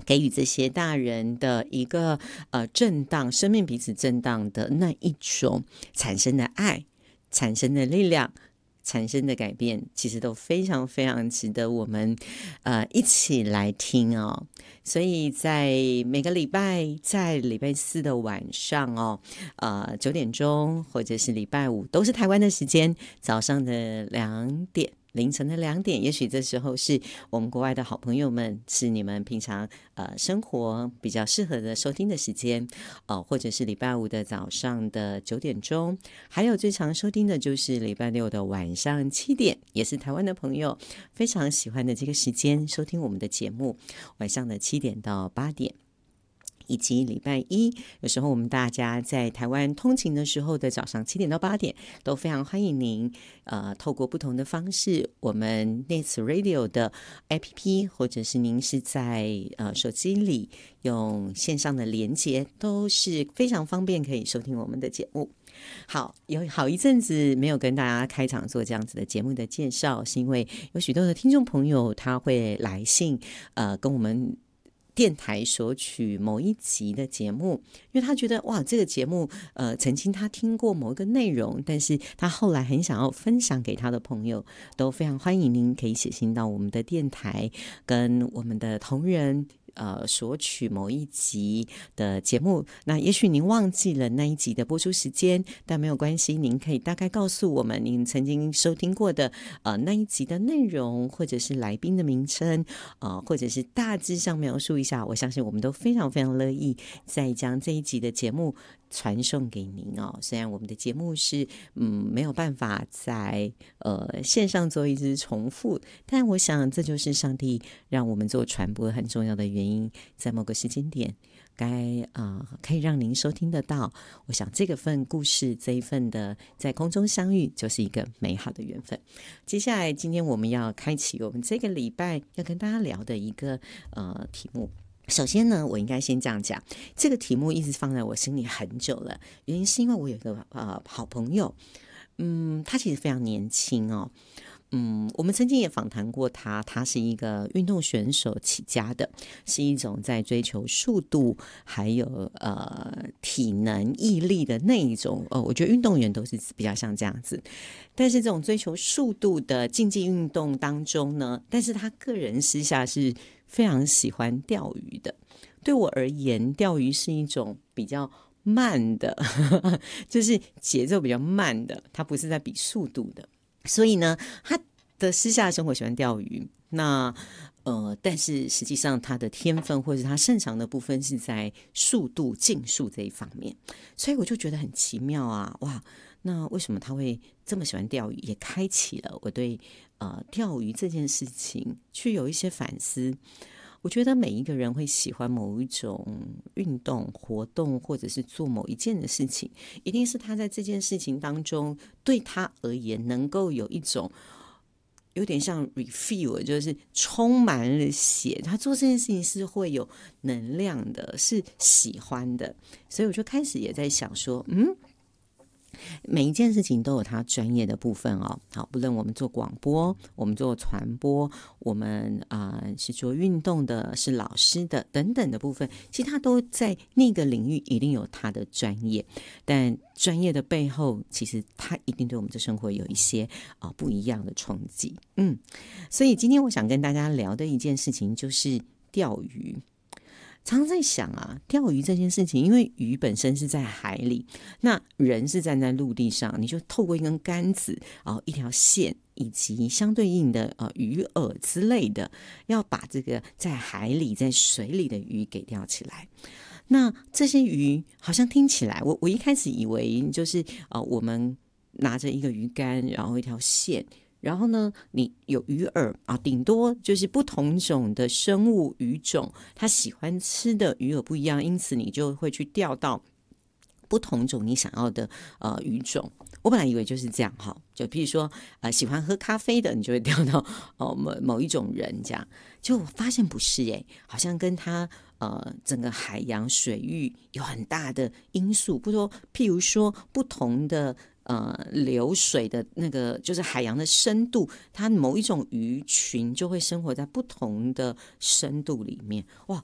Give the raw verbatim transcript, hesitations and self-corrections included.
给予这些大人的一个呃震荡，生命彼此震荡的那一种产生的爱，产生的力量，产生的改变，其实都非常非常值得我们呃一起来听哦。所以在每个礼拜，在礼拜四的晚上哦，呃九点钟，或者是礼拜五，都是台湾的时间，早上的两点。凌晨的两点，也许这时候是我们国外的好朋友们，是你们平常呃生活比较适合的收听的时间，呃，或者是礼拜五的早上的九点钟，还有最常收听的就是礼拜六的晚上七点，也是台湾的朋友非常喜欢的这个时间收听我们的节目，晚上的七点到八点。以及礼拜一，有时候我们大家在台湾通勤的时候的早上七点到八点，都非常欢迎您，呃，透过不同的方式，我们 Nets Radio 的 A P P， 或者是您是在呃手机里用线上的连接，都是非常方便可以收听我们的节目。好，有好一阵子没有跟大家开场做这样子的节目的介绍，是因为有许多的听众朋友他会来信，呃，跟我们电台索取某一集的节目，因为他觉得哇，这个节目呃，曾经他听过某一个内容，但是他后来很想要分享给他的朋友，都非常欢迎您可以写信到我们的电台，跟我们的同仁呃，索取某一集的节目。那也许您忘记了那一集的播出时间，但没有关系，您可以大概告诉我们您曾经收听过的呃那一集的内容，或者是来宾的名称，呃，或者是大致上描述一下，我相信我们都非常非常乐意再将这一集的节目传送给您哦。虽然我们的节目是嗯没有办法在呃线上做一次重复，但我想这就是上帝让我们做传播很重要的原因。在某个时间点，该啊、呃、可以让您收听得到。我想这个份故事，这一份的在空中相遇，就是一个美好的缘分。接下来，今天我们要开启我们这个礼拜要跟大家聊的一个呃题目。首先呢，我应该先这样讲，这个题目一直放在我心里很久了，原因是因为我有一个呃好朋友，嗯，他其实非常年轻哦。嗯，我们曾经也访谈过他，他是一个运动选手起家的，是一种在追求速度还有呃体能毅力的那一种，呃，我觉得运动员都是比较像这样子。但是这种追求速度的竞技运动当中呢，但是他个人私下是非常喜欢钓鱼的。对我而言，钓鱼是一种比较慢的，就是节奏比较慢的，它不是在比速度的。所以呢，他的私下生活喜欢钓鱼，那呃，但是实际上他的天分或者他擅长的部分是在速度竞速这一方面，所以我就觉得很奇妙啊，哇，那为什么他会这么喜欢钓鱼？也开启了我对呃钓鱼这件事情去有一些反思。我觉得每一个人会喜欢某一种运动活动，或者是做某一件的事情，一定是他在这件事情当中对他而言能够有一种有点像 refill， 就是充满了血，他做这件事情是会有能量的，是喜欢的。所以我就开始也在想说，嗯，每一件事情都有它专业的部分哦。好，不论我们做广播，我们做传播，我们啊、呃、是做运动的，是老师的等等的部分，其实它都在那个领域一定有它的专业。但专业的背后，其实它一定对我们的生活有一些啊、呃、不一样的冲击。嗯，所以今天我想跟大家聊的一件事情就是钓鱼。常常在想啊，钓鱼这件事情，因为鱼本身是在海里，那人是站在陆地上，你就透过一根杆子啊、一条线以及相对应的呃鱼饵之类的，要把这个在海里在水里的鱼给钓起来。那这些鱼好像听起来，我我一开始以为就是呃我们拿着一个鱼竿，然后一条线。然后呢，你有鱼饵啊，顶多就是不同种的生物鱼种，它喜欢吃的鱼饵不一样，因此你就会去钓到不同种你想要的呃鱼种。我本来以为就是这样哈，就譬如说呃喜欢喝咖啡的，你就会钓到哦某某一种人这样。就我发现不是诶，好像跟它呃整个海洋水域有很大的因素，不说譬如说不同的。呃，流水的那个就是海洋的深度，它某一种鱼群就会生活在不同的深度里面。哇，